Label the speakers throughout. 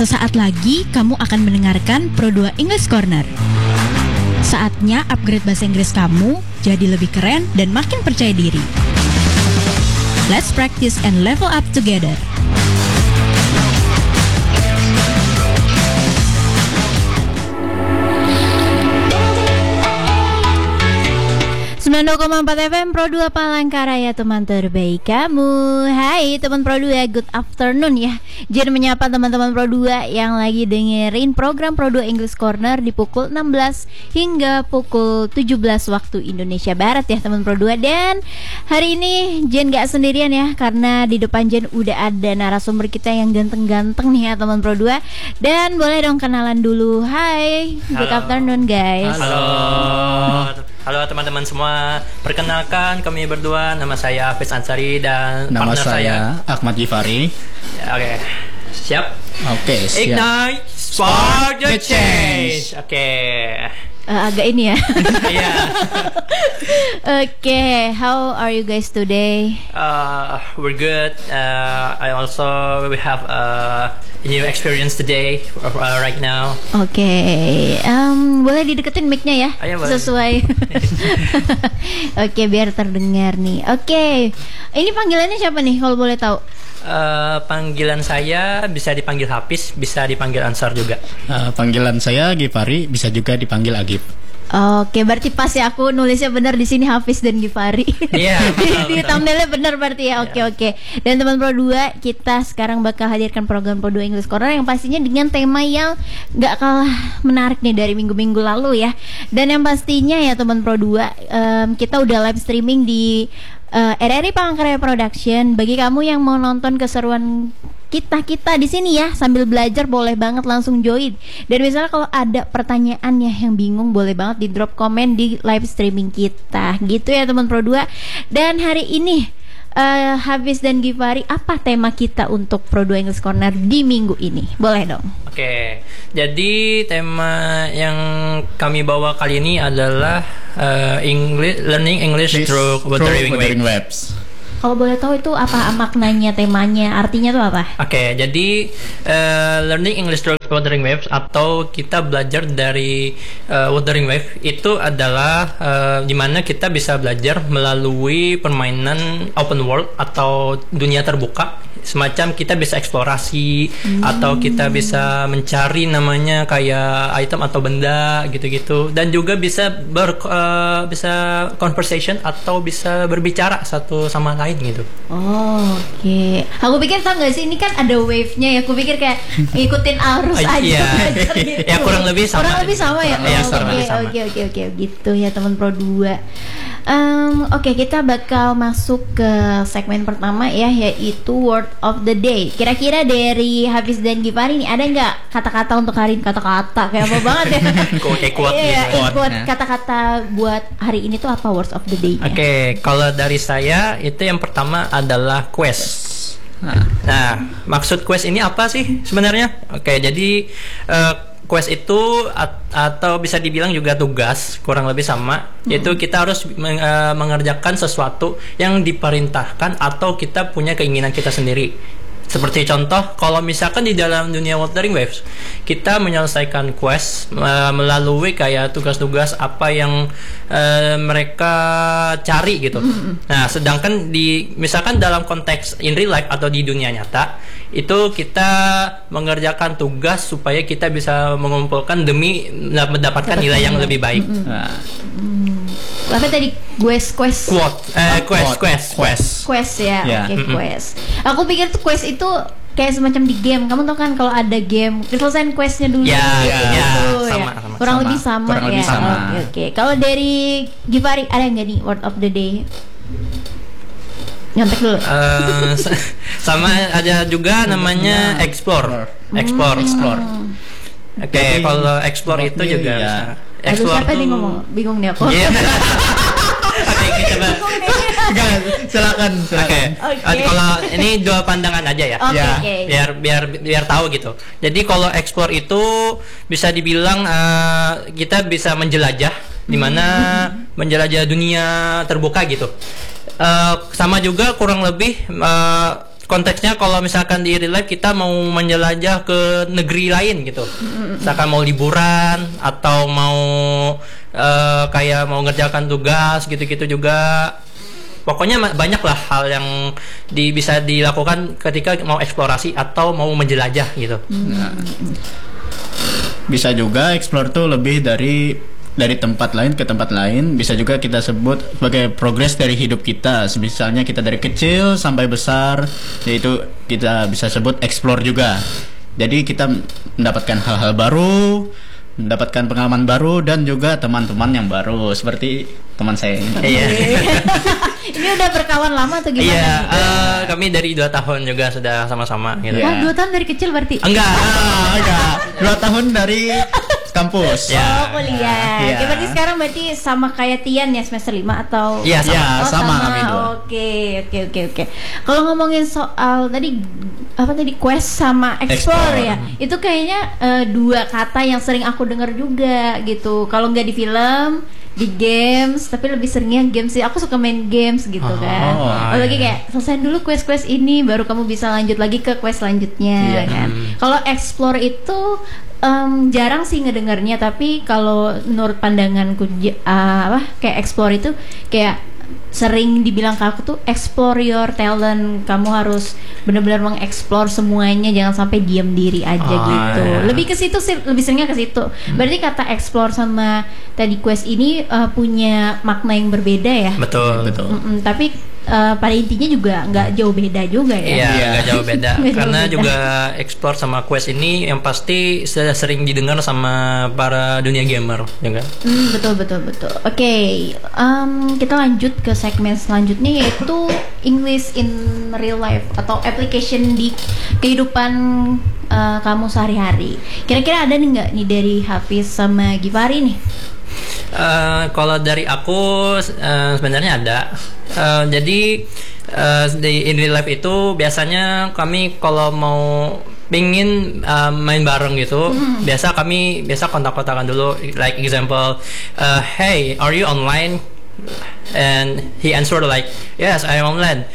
Speaker 1: Sesaat lagi kamu akan mendengarkan Pro2 English Corner. Saatnya upgrade bahasa Inggris kamu jadi lebih keren dan makin percaya diri. Let's practice and level up together. 92,4 FM Pro2 Palangkaraya, teman terbaik kamu. Hai teman Pro2, good afternoon ya. Jen menyapa teman-teman Pro2 yang lagi dengerin program Pro2 English Corner di pukul 16 hingga pukul 17 waktu Indonesia Barat ya teman Pro2. Dan hari ini Jen gak sendirian ya, karena di depan Jen udah ada narasumber kita yang ganteng-ganteng nih ya teman Pro2. Dan boleh dong kenalan dulu. Hai, good afternoon guys.
Speaker 2: Halo teman-teman semua, perkenalkan kami berdua, nama saya Hafiz Ansari dan
Speaker 3: nama
Speaker 2: partner
Speaker 3: saya Ahmad Gifari.
Speaker 2: Oke, siap?
Speaker 3: Oke, siap.
Speaker 2: Ignite, spark the change. Oke.
Speaker 1: Agak ini ya.
Speaker 2: Iya.
Speaker 1: Oke, how are you guys today?
Speaker 2: We're good. We have new experience today right now.
Speaker 1: Oke, boleh dideketin mic-nya ya,
Speaker 2: boleh.
Speaker 1: Sesuai. Oke, biar terdengar nih. Oke, ini panggilannya siapa nih kalau boleh tahu?
Speaker 2: Panggilan saya bisa dipanggil Hafiz, bisa dipanggil Ansar juga.
Speaker 3: Panggilan saya Gifari, bisa juga dipanggil Agif.
Speaker 1: Oke, berarti pas ya aku nulisnya benar di sini Hafiz dan Gifari.
Speaker 2: Iya.
Speaker 1: Di thumbnailnya benar berarti ya. Oke. Dan teman Pro2, kita sekarang bakal hadirkan program Pro2 English Corner yang pastinya dengan tema yang nggak kalah menarik nih dari minggu-minggu lalu ya. Dan yang pastinya ya teman Pro2, kita udah live streaming di RRI Palangkaraya Production. Bagi kamu yang mau nonton keseruan kita di sini ya sambil belajar, boleh banget langsung join. Dan misalnya kalau ada pertanyaan ya yang bingung, boleh banget di drop komen di live streaming kita. Gitu ya teman Pro2. Dan hari ini Hafiz dan Gifari, apa tema kita untuk Pro2 English Corner di minggu ini? Boleh dong.
Speaker 2: Oke, jadi tema yang kami bawa kali ini adalah learning English through Wuthering Waves.
Speaker 1: Kalau boleh tahu itu apa maknanya, temanya, artinya tuh apa?
Speaker 2: Oke, jadi learning English through Wuthering Waves atau kita belajar dari Wuthering Wave itu adalah dimana kita bisa belajar melalui permainan open world atau dunia terbuka. Semacam kita bisa eksplorasi atau kita bisa mencari namanya kayak item atau benda gitu-gitu, dan juga bisa bisa conversation atau bisa berbicara satu sama lain gitu.
Speaker 1: Oke. Aku pikir, tau gak sih, ini kan ada wave-nya ya. Aku pikir kayak ikutin arus aja.
Speaker 2: Iya.
Speaker 1: Gitu.
Speaker 2: Ya kurang lebih sama.
Speaker 1: Ya. Oke. Gitu ya teman Pro2. Oke, kita bakal masuk ke segmen pertama ya, yaitu Word of the Day. Kira-kira dari Hafiz dan Gifari nih, ada nggak kata-kata untuk hari ini? Kata-kata kayak apa banget ya?
Speaker 2: Kayak quote gitu.
Speaker 1: Quote, kata-kata buat hari ini tuh apa Words of the Day?
Speaker 2: Oke, kalau dari saya itu yang pertama adalah quest. Nah, maksud quest ini apa sih sebenarnya? Oke, jadi quest itu atau bisa dibilang juga tugas, kurang lebih sama, yaitu kita harus mengerjakan sesuatu yang diperintahkan atau kita punya keinginan kita sendiri. Seperti contoh, kalau misalkan di dalam dunia Wuthering Waves, kita menyelesaikan quest melalui kayak tugas-tugas apa yang mereka cari gitu. Nah, sedangkan misalkan dalam konteks in real life atau di dunia nyata, itu kita mengerjakan tugas supaya kita bisa mengumpulkan demi mendapatkan nilai yang lebih baik.
Speaker 1: Apa tadi? Quest ya. Oke, quest. Aku pikir tuh quest itu kayak semacam di game. Kamu tau kan kalau ada game selesaiin questnya dulu.
Speaker 2: Ya,
Speaker 1: sama. Kurang lebih sama. Oke. Kalau dari Gifari, ada nggak nih word of the day? Nyontek dulu.
Speaker 2: Sama ada juga namanya explore. Oke, kalau explore itu juga bisa.
Speaker 1: Aduh, siapa nih ngomong? Bingung nih aku.
Speaker 2: Oke, kita
Speaker 3: Silakan.
Speaker 2: Oke. Kalau ini dua pandangan aja ya. Biar tahu gitu. Jadi kalau explore itu bisa dibilang kita bisa menjelajah, dimana menjelajah dunia terbuka gitu. Sama juga kurang lebih konteksnya kalau misalkan di real life kita mau menjelajah ke negeri lain gitu, misalkan mau liburan atau mau kayak mau ngerjakan tugas gitu-gitu juga. Pokoknya banyak lah hal yang bisa dilakukan ketika mau eksplorasi atau mau menjelajah gitu.
Speaker 3: Nah, bisa juga explore tuh lebih dari tempat lain ke tempat lain. Bisa juga kita sebut sebagai progres dari hidup kita. Misalnya kita dari kecil sampai besar, yaitu kita bisa sebut explore juga. Jadi kita mendapatkan hal-hal baru, mendapatkan pengalaman baru, dan juga teman-teman yang baru seperti teman saya ini.
Speaker 2: Iya.
Speaker 1: Ini udah berkawan lama atau gimana?
Speaker 2: Iya,
Speaker 1: nih?
Speaker 2: kami dari 2 tahun juga sudah sama-sama gitu.
Speaker 3: Iya.
Speaker 1: Oh, 2 tahun dari kecil berarti?
Speaker 2: Enggak.
Speaker 3: Enggak, 2 tahun dari kampus.
Speaker 2: Ya.
Speaker 1: Oh, kuliah.
Speaker 3: Iya.
Speaker 1: Oke, berarti sekarang berarti sama kayak Tian ya, semester 5 atau?
Speaker 2: Iya, sama.
Speaker 3: Ya,
Speaker 1: Oh,
Speaker 3: sama kami dua.
Speaker 1: Oke. Kalau ngomongin soal tadi quest sama explore ya, itu kayaknya 2 kata yang sering aku dengar juga gitu. Kalau nggak di film, di games, tapi lebih seringnya games sih. Aku suka main games gitu kan. Apalagi kayak selesai dulu quest ini, baru kamu bisa lanjut lagi ke quest selanjutnya kan. Kalau explore itu jarang sih ngedengarnya, tapi kalau menurut pandanganku kayak explore itu kayak sering dibilang ke aku tuh explore your talent. Kamu harus benar-benar mengeksplor semuanya, jangan sampai diam diri aja gitu.
Speaker 2: Iya.
Speaker 1: Lebih ke situ sih, lebih seringnya ke situ. Berarti kata explore sama tadi quest ini punya makna yang berbeda ya.
Speaker 2: Betul.
Speaker 1: Tapi pada intinya juga nggak jauh beda juga ya.
Speaker 2: Iya, nggak jauh beda.
Speaker 1: Nggak jauh
Speaker 2: Karena
Speaker 1: beda.
Speaker 2: juga explore sama quest ini yang pasti sudah sering didengar sama para dunia gamer juga.
Speaker 1: Betul. Oke, kita lanjut ke segmen selanjutnya, yaitu English in real life atau application di kehidupan kamu sehari-hari. Kira-kira ada nih nggak nih dari Hafiz sama Givari nih?
Speaker 2: Kalau dari aku sebenarnya ada. Jadi di in real life itu biasanya kami kalau mau pingin main bareng gitu, biasa kontak-kontakan dulu. Like example, hey, are you online? And he answered like, yes, I am online.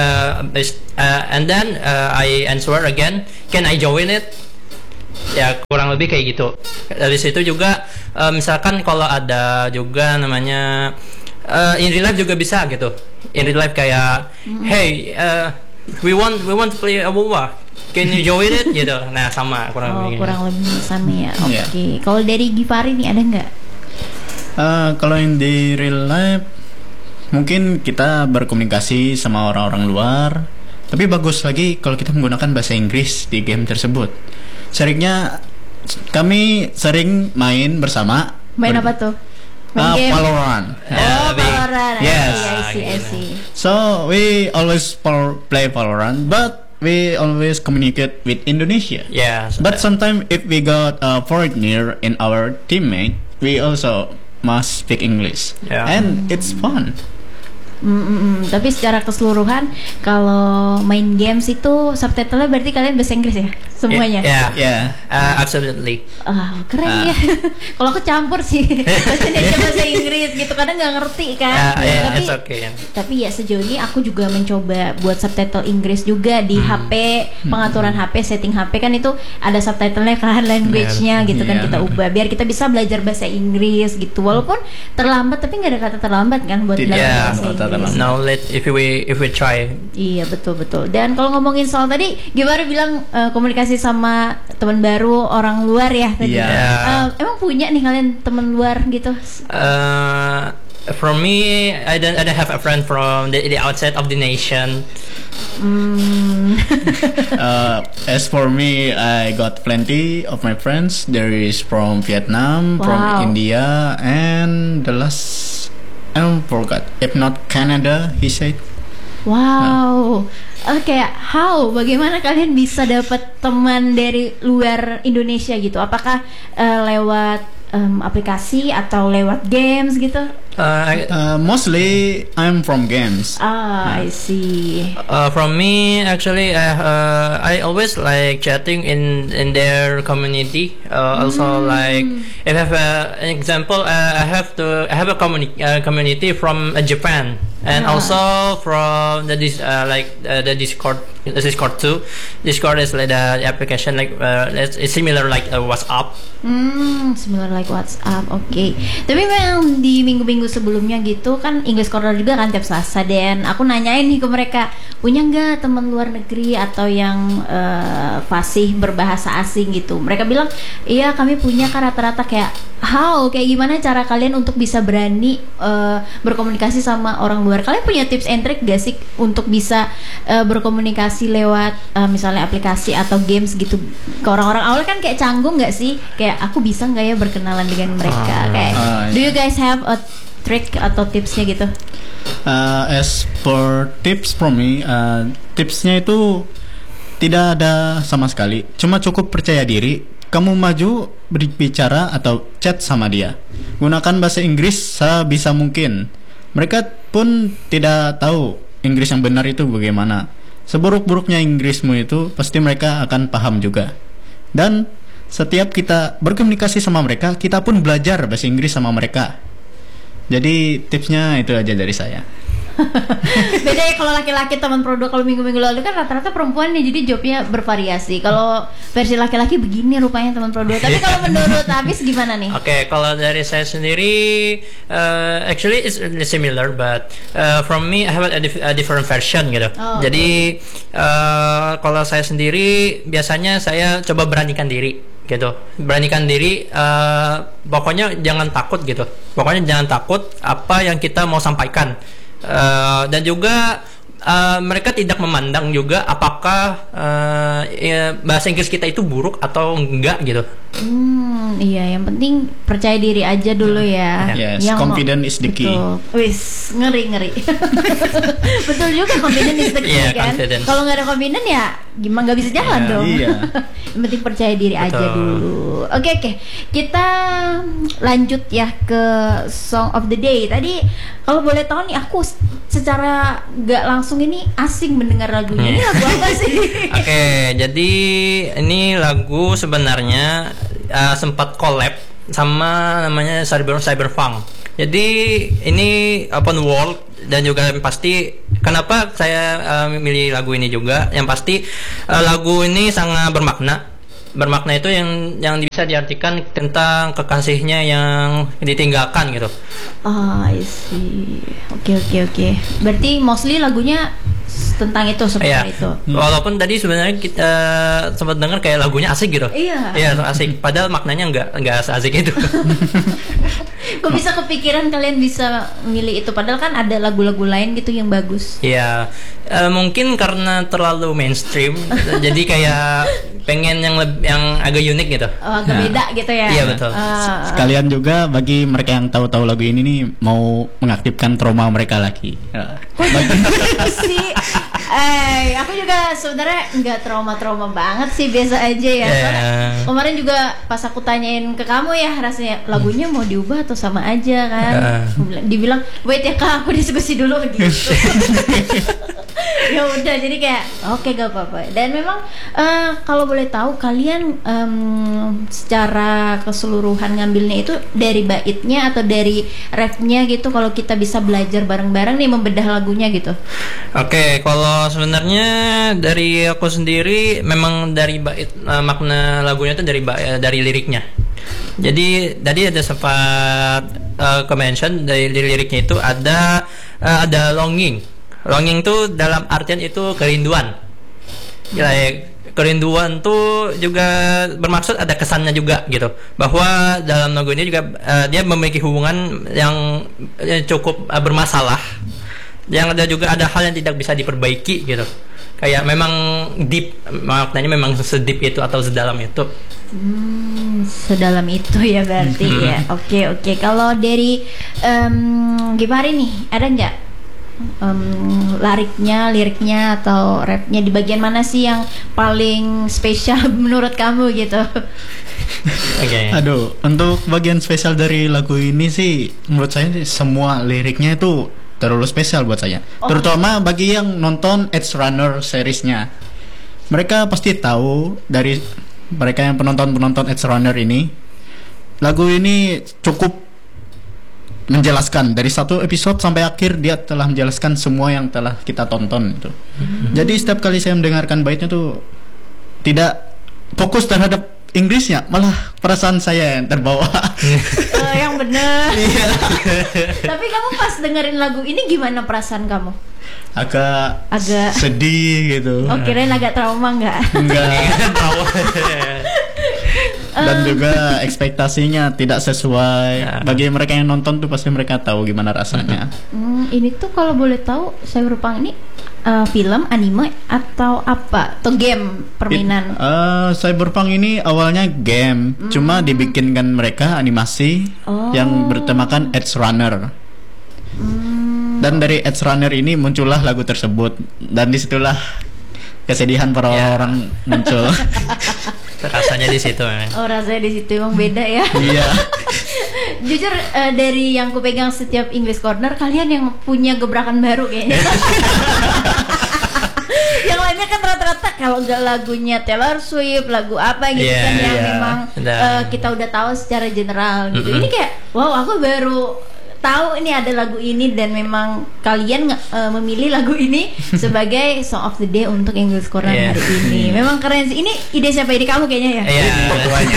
Speaker 2: And then I answer again, can I join it? Ya kurang lebih kayak gitu. Dari situ juga misalkan kalau ada juga namanya in real life juga bisa gitu. In real life kayak hey, we want to play a WoW. Can you join it gitu. Nah, sama kurang lebih.
Speaker 1: Kurang lebih sama ya. Oke.
Speaker 3: Iya.
Speaker 1: Kalau dari Givari nih ada nggak?
Speaker 3: Kalau yang di real life mungkin kita berkomunikasi sama orang-orang luar, tapi bagus lagi kalau kita menggunakan bahasa Inggris di game tersebut. Seringnya kami sering main bersama.
Speaker 1: Main apa tuh? Main game?
Speaker 3: Valorant.
Speaker 1: Valorant.
Speaker 3: Yes.
Speaker 1: I see.
Speaker 3: So we always play Valorant, but we always communicate with Indonesia.
Speaker 2: Yes.
Speaker 3: But sometimes if we got a foreigner in our teammate, we also must speak English.
Speaker 2: Yeah.
Speaker 3: And it's fun.
Speaker 1: Tapi secara keseluruhan kalau main games itu subtitlenya berarti kalian bahasa Inggris ya semuanya?
Speaker 3: Yeah.
Speaker 2: Absolutely.
Speaker 1: Keren ya. Kalau aku campur sih bahasa Indonesia bahasa Inggris gitu, kadang nggak ngerti kan.
Speaker 2: It's okay.
Speaker 1: Tapi ya sejauh ini aku juga mencoba buat subtitle Inggris juga di HP, pengaturan HP, setting HP kan itu ada subtitlenya kan, language-nya gitu kan, kita ubah biar kita bisa belajar bahasa Inggris gitu. Walaupun terlambat, tapi nggak ada kata terlambat kan buat belajar bahasa Inggris.
Speaker 2: Now if we try.
Speaker 1: Iya betul. Dan kalau ngomongin soal tadi, gimana bilang komunikasi sama teman baru orang luar ya tadi.
Speaker 3: Iya.
Speaker 1: Emang punya nih kalian teman luar gitu?
Speaker 2: For me, I don't have a friend from the outside of the nation.
Speaker 3: As for me, I got plenty of my friends. There is from Vietnam,
Speaker 1: Wow.
Speaker 3: from India, and the last I forgot. If not Canada, he said.
Speaker 1: Wow. Bagaimana kalian bisa dapat teman dari luar Indonesia gitu? Apakah lewat aplikasi atau lewat games gitu?
Speaker 3: Mostly I'm from games.
Speaker 1: I see.
Speaker 2: From me, actually, I always like chatting in their community. Also, like if I have an example, I have a community from Japan. And also from the the Discord too. Discord is like the application like it's similar like WhatsApp.
Speaker 1: Similar like WhatsApp. Oke. Tapi memang di minggu-minggu sebelumnya gitu kan English Corner juga kan tiap Selasa, dan aku nanyain nih ke mereka, punya nggak teman luar negeri atau yang fasih berbahasa asing gitu. Mereka bilang iya kami punya, kan rata-rata kayak kayak gimana cara kalian untuk bisa berani berkomunikasi sama orang luar. Kalian punya tips and trick gak sih untuk bisa berkomunikasi lewat misalnya aplikasi atau games gitu ke orang-orang awal? Kan kayak canggung gak sih, kayak aku bisa nggak ya berkenalan dengan mereka, kayak do you guys have a trick atau tipsnya gitu?
Speaker 3: As for tips from me, tipsnya itu tidak ada sama sekali, cuma cukup percaya diri. Kamu maju berbicara atau chat sama dia, gunakan bahasa Inggris sebisa mungkin. Mereka pun tidak tahu Inggris yang benar itu bagaimana. Seburuk-buruknya Inggrismu itu pasti mereka akan paham juga. Dan setiap kita berkomunikasi sama mereka, kita pun belajar bahasa Inggris sama mereka. Jadi tipsnya itu aja dari saya.
Speaker 1: Beda ya kalau laki-laki teman produk. Kalau minggu-minggu lalu kan rata-rata perempuan nih, jadi jobnya bervariasi. Kalau versi laki-laki begini rupanya teman produk. Tapi kalau menurut Hafiz gimana nih?
Speaker 2: Oke, kalau dari saya sendiri actually it's similar, but from me I have a different version gitu. Jadi kalau saya sendiri biasanya saya coba beranikan diri gitu. Beranikan diri, pokoknya jangan takut gitu. Pokoknya jangan takut apa yang kita mau sampaikan. Dan juga mereka tidak memandang juga apakah bahasa Inggris kita itu buruk atau enggak gitu.
Speaker 1: Iya, yang penting percaya diri aja dulu ya.
Speaker 3: Yes,
Speaker 1: yang
Speaker 3: confident is the key.
Speaker 1: Wis, ngeri. Betul juga, confident is the key kan. Kalau nggak ada confident ya gimana, nggak bisa jalan dong.
Speaker 3: Iya.
Speaker 1: Yang penting percaya diri aja dulu. Oke. Kita lanjut ya ke Song of the Day. Tadi kalau boleh tahu nih, aku secara nggak langsung ini asing mendengar lagunya. Ini lagu apa sih?
Speaker 2: Oke, jadi ini lagu sebenarnya sempat collab sama namanya Cyberpunk. Jadi ini open world, dan juga pasti kenapa saya milih lagu ini juga, yang pasti lagu ini sangat bermakna. Bermakna itu yang bisa diartikan tentang kekasihnya yang ditinggalkan gitu.
Speaker 1: I see. Oke. Berarti mostly lagunya tentang itu, seperti itu.
Speaker 2: Walaupun tadi sebenarnya kita sempat dengar kayak lagunya asik gitu.
Speaker 1: Iya,
Speaker 2: asik. Padahal maknanya nggak asik itu.
Speaker 1: Kok bisa kepikiran kalian bisa milih itu? Padahal kan ada lagu-lagu lain gitu yang bagus.
Speaker 2: Iya, mungkin karena terlalu mainstream, jadi kayak pengen yang agak unik gitu.
Speaker 1: Agak beda gitu ya.
Speaker 2: Iya, betul.
Speaker 3: Sekalian juga bagi mereka yang tahu-tahu lagu ini nih, mau mengaktifkan trauma mereka lagi.
Speaker 1: Sih, aku juga sebenarnya nggak trauma banget sih, biasa aja ya. Soalnya kemarin juga pas aku tanyain ke kamu ya, rasanya lagunya mau diubah atau sama aja kan. Dibilang wait ya kak, aku diskusi dulu gitu. Ya udah, jadi kayak oke, gak apa-apa. Dan memang kalau boleh tahu kalian secara keseluruhan ngambilnya itu dari baitnya atau dari rapnya gitu, kalau kita bisa belajar bareng-bareng nih membedah lagunya gitu.
Speaker 2: Oke, kalau sebenarnya dari aku sendiri memang dari bait, makna lagunya itu dari liriknya. Jadi tadi ada sempat mention dari liriknya itu ada longing. Longing tuh dalam artian itu kerinduan. Kerinduan tuh juga bermaksud ada kesannya juga gitu, bahwa dalam lagu ini juga dia memiliki hubungan yang cukup bermasalah, yang ada juga ada hal yang tidak bisa diperbaiki gitu. Kayak memang deep, maknanya memang sedip itu atau sedalam itu.
Speaker 1: Sedalam itu ya berarti ya. Oke. Kalau dari Gimari nih, ada nggak liriknya atau rapnya di bagian mana sih yang paling spesial menurut kamu gitu?
Speaker 3: Aduh, untuk bagian spesial dari lagu ini sih menurut saya semua liriknya itu terlalu spesial buat saya. Terutama bagi yang nonton Edge Runner seriesnya. Mereka pasti tahu, dari mereka yang penonton Edge Runner ini, lagu ini cukup menjelaskan dari satu episode sampai akhir, dia telah menjelaskan semua yang telah kita tonton itu. Jadi setiap kali saya mendengarkan baitnya tuh tidak fokus terhadap Inggrisnya, malah perasaan saya yang terbawa.
Speaker 1: Yang bener. Tapi kamu pas dengerin lagu ini gimana perasaan kamu?
Speaker 3: Agak
Speaker 1: Agak
Speaker 3: sedih gitu.
Speaker 1: Oh, kirain agak trauma nggak?
Speaker 3: Enggak.
Speaker 2: Tahu.
Speaker 3: Dan juga ekspektasinya tidak sesuai. Bagi mereka yang nonton tuh pasti mereka tahu gimana rasanya.
Speaker 1: Ini tuh kalau boleh tahu, Cyberpunk ini film, anime atau apa? Atau game permainan?
Speaker 3: Cyberpunk ini awalnya game, cuma dibikinkan mereka animasi yang bertemakan Edge Runner. Dan dari Edge Runner ini muncullah lagu tersebut, dan disitulah kesedihan para orang muncul.
Speaker 2: Rasanya di situ.
Speaker 1: Oh, rasanya di situ emang beda ya.
Speaker 3: Iya.
Speaker 1: Jujur dari yang kupegang setiap English Corner, kalian yang punya gebrakan baru kayaknya. Yang lainnya kan rata-rata kalau nggak lagunya Taylor Swift, lagu apa gitu kan yang memang kita udah tahu secara general gitu. Ini kayak wow, aku baru tahu ini ada lagu ini, dan memang kalian memilih lagu ini sebagai Song of the Day untuk English Corner hari ini. Memang keren sih. Ini ide siapa? Ide kamu kayaknya ya?
Speaker 2: Iya, keduanya.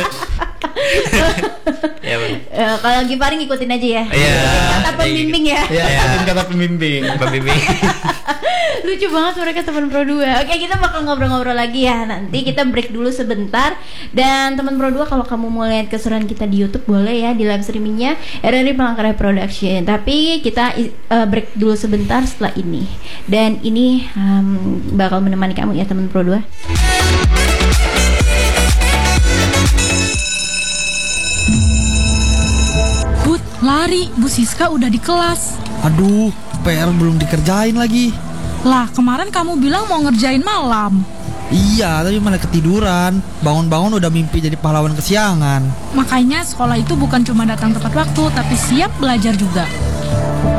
Speaker 1: Kalau Gipari ngikutin aja ya. Kata pembimbing ya.
Speaker 3: Kata pembimbing.
Speaker 1: Lucu banget mereka teman Pro 2. Oke, kita bakal ngobrol-ngobrol lagi ya. Nanti kita break dulu sebentar. Dan teman Pro 2, kalau kamu mau lihat keseruan kita di YouTube boleh ya, di live streamingnya RRI Palangkaraya Production. Tapi kita break dulu sebentar setelah ini. Dan ini bakal menemani kamu ya teman Pro 2.
Speaker 4: Lari, Bu Siska udah di kelas.
Speaker 5: Aduh, PR belum dikerjain lagi.
Speaker 4: Lah, kemarin kamu bilang mau ngerjain malam.
Speaker 5: Iya, tapi malah ketiduran. Bangun-bangun udah mimpi jadi pahlawan kesiangan.
Speaker 4: Makanya sekolah itu bukan cuma datang tepat waktu, tapi siap belajar juga.